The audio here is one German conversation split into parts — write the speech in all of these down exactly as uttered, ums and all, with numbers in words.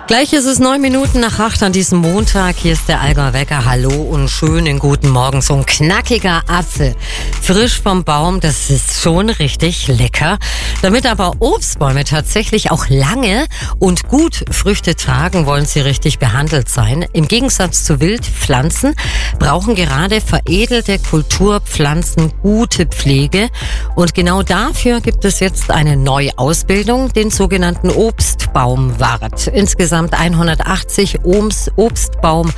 Gleich ist es neun Minuten nach acht an diesem Montag. Hier ist der Allgäuer Wecker. Hallo und schönen guten Morgen. So ein knackiger Apfel, frisch vom Baum, das ist schon richtig lecker. Damit aber Obstbäume tatsächlich auch lange und gut Früchte tragen, wollen sie richtig behandelt sein. Im Gegensatz zu Wildpflanzen brauchen gerade veredelte Kulturpflanzen gute Pflege. Und genau dafür gibt es jetzt eine Neuausbildung, den sogenannten Obstbaumwart. Insgesamt hundertachtzig Ohms Obstbaumwarte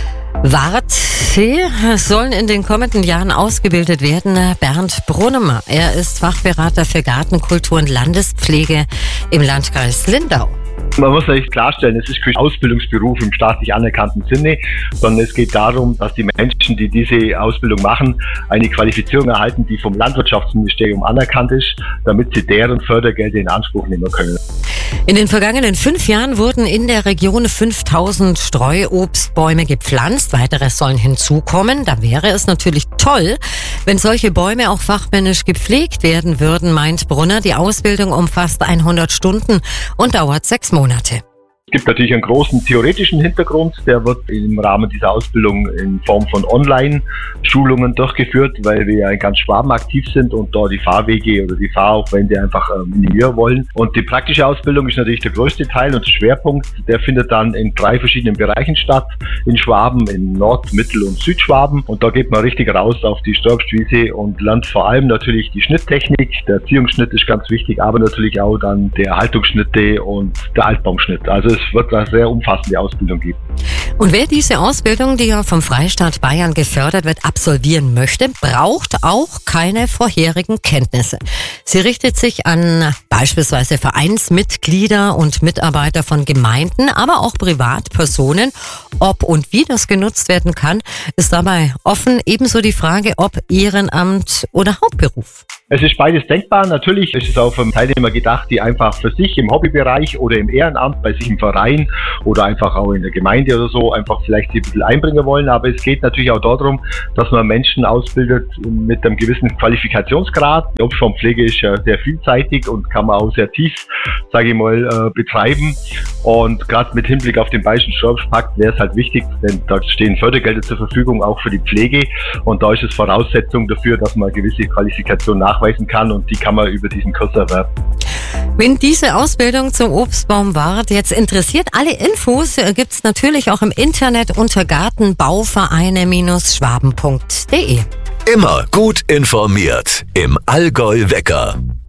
sollen in den kommenden Jahren ausgebildet werden. Bernd Brunnemer, er ist Fachberater für Gartenkultur und Landespflege im Landkreis Lindau. Man muss natürlich klarstellen, es ist kein Ausbildungsberuf im staatlich anerkannten Sinne, sondern es geht darum, dass die Menschen, die diese Ausbildung machen, eine Qualifizierung erhalten, die vom Landwirtschaftsministerium anerkannt ist, damit sie deren Fördergelder in Anspruch nehmen können. In den vergangenen fünf Jahren wurden in der Region fünftausend Streuobstbäume gepflanzt. Weitere sollen hinzukommen. Da wäre es natürlich toll, wenn solche Bäume auch fachmännisch gepflegt werden würden, meint Brunner. Die Ausbildung umfasst hundert Stunden und dauert sechs Monate. Es gibt natürlich einen großen theoretischen Hintergrund, der wird im Rahmen dieser Ausbildung in Form von Online-Schulungen durchgeführt, weil wir ja in ganz Schwaben aktiv sind und dort die Fahrwege oder die Fahraufwände einfach minimieren wollen. Und die praktische Ausbildung ist natürlich der größte Teil und der Schwerpunkt, der findet dann in drei verschiedenen Bereichen statt, in Schwaben, in Nord-, Mittel- und Südschwaben. Und da geht man richtig raus auf die Störpstwiese und lernt vor allem natürlich die Schnitttechnik. Der Erziehungsschnitt ist ganz wichtig, aber natürlich auch dann der Haltungsschnitte und der Altbaumschnitt. Also es wird eine sehr umfassende Ausbildung geben. Und wer diese Ausbildung, die ja vom Freistaat Bayern gefördert wird, absolvieren möchte, braucht auch keine vorherigen Kenntnisse. Sie richtet sich an beispielsweise Vereinsmitglieder und Mitarbeiter von Gemeinden, aber auch Privatpersonen. Ob und wie das genutzt werden kann, ist dabei offen. Ebenso die Frage, ob Ehrenamt oder Hauptberuf. Es ist beides denkbar. Natürlich ist es auch für Teilnehmer gedacht, die einfach für sich im Hobbybereich oder im Ehrenamt, bei sich im Verein oder einfach auch in der Gemeinde oder so, einfach vielleicht ein bisschen einbringen wollen. Aber es geht natürlich auch darum, dass man Menschen ausbildet mit einem gewissen Qualifikationsgrad. Die Obstbaumpflege ist ja sehr vielseitig und kann man auch sehr tief, sage ich mal, betreiben. Und gerade mit Hinblick auf den Bayerischen Streuobstpakt wäre es halt wichtig, denn da stehen Fördergelder zur Verfügung, auch für die Pflege. Und da ist es Voraussetzung dafür, dass man eine gewisse Qualifikation nachweisen kann und die kann man über diesen Kurs erwerben. Wenn diese Ausbildung zum Obstbaumwart jetzt interessiert, alle Infos gibt es natürlich auch im Internet unter gartenbauvereine Schwaben punkt de. Immer gut informiert im Allgäu Wecker.